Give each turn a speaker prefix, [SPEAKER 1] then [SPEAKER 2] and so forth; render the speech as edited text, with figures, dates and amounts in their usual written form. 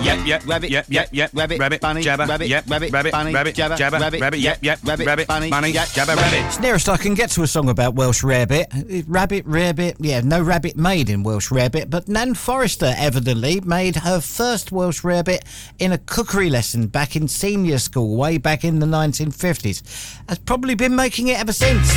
[SPEAKER 1] rabbit, bunny, jabber, rabbit, bunny, jabber, rabbit, bunny, jabber, rabbit.
[SPEAKER 2] It's nearest I can get to a song about Welsh rarebit. Rabbit, yeah, no rabbit made in Welsh rarebit, but Nan Forrester evidently made her first Welsh rarebit in a cookery lesson back in senior school, way back in the 1950s. Has probably been making it ever since.